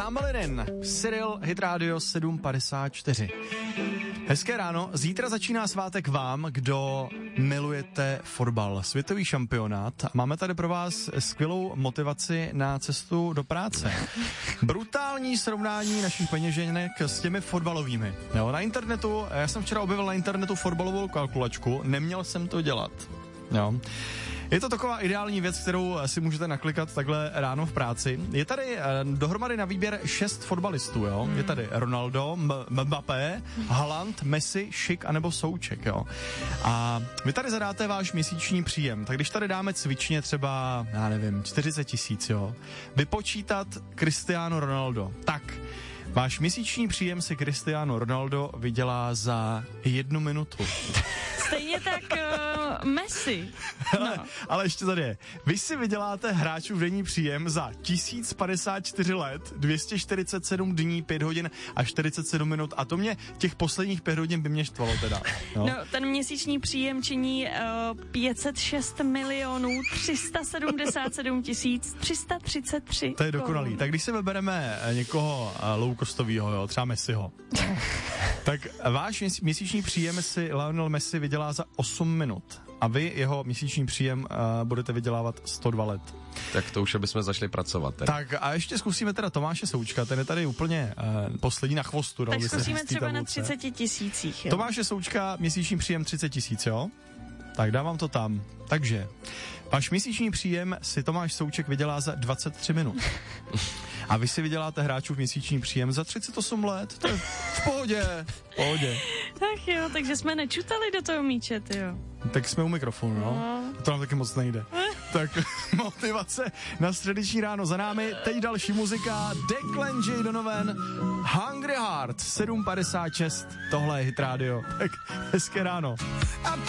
Tambourine, Cyril, Hit Radio 754. Hezké ráno, zítra začíná svátek vám, kdo milujete fotbal, světový šampionát. Máme tady pro vás skvělou motivaci na cestu do práce. Brutální srovnání našich peněženek s těmi fotbalovými. Jo, na internetu, já jsem včera objevil na internetu fotbalovou kalkulačku, neměl jsem to dělat. Jo. Je to taková ideální věc, kterou si můžete naklikat takhle ráno v práci. Je tady dohromady na výběr 6 fotbalistů, jo. Je tady Ronaldo, Mbappé, Haaland, Messi, Šik anebo Souček, jo. A vy tady zadáte váš měsíční příjem. Tak když tady dáme cvičně třeba, já nevím, 40 000, jo. Vypočítat Cristiano Ronaldo. Tak, váš měsíční příjem si Cristiano Ronaldo vydělá za 1 minutu. Stejně tak Messi. No. Ale ještě tady je. Vy si vyděláte hráčův denní příjem za 1054 let, 247 dní, 5 hodin a 47 minut. A to mě těch posledních 5 hodin by mě štvalo teda. No, ten měsíční příjem činí 506 377 333. To je dokonalý. Tak když se vybereme někoho low-costovýho, jo, třeba Messiho, tak váš měsíční příjem si Lionel Messi vydělá za 8 minut. A vy jeho měsíční příjem budete vydělávat 102 let. Tak to už bychom začali pracovat. Tedy. Tak a ještě zkusíme teda Tomáše Součka, ten je tady úplně poslední na chvostu. Tak zkusíme třeba na 30 000. Tomáše Součka, měsíční příjem 30 000, jo? Tak dávám to tam. Takže, váš měsíční příjem si Tomáš Souček vydělá za 23 minut. A vy si vyděláte hráčův měsíční příjem za 38 let. To je v pohodě. V pohodě. Tak jo, takže jsme nečutali do toho míče, tyjo. Tak jsme u mikrofonu, no. A to nám taky moc nejde. Tak motivace na středeční ráno za námi. Teď další muzika. Declan J. Donovan, Hungry Heart, 7:56. Tohle je Hit Radio. Tak hezké ráno.